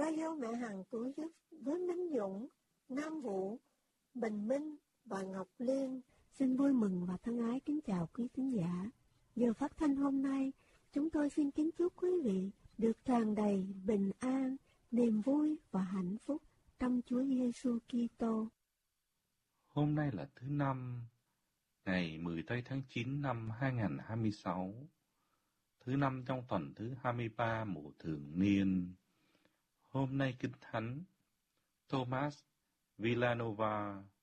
Qua dấu mẹ Hằng Tổ chức với Minh Dũng, Nam Vũ, Bình Minh và Ngọc Liên xin vui mừng và thân ái kính chào quý thính giả. Giờ phát thanh hôm nay, chúng tôi xin kính chúc quý vị được tràn đầy bình an, niềm vui và hạnh phúc trong Chúa Giêsu Kitô. Hôm nay là thứ Năm, ngày 10 tây tháng 9 năm 2026, thứ Năm trong tuần thứ 23 mùa thường niên. Hôm nay Kinh Thánh Thomas Villanova,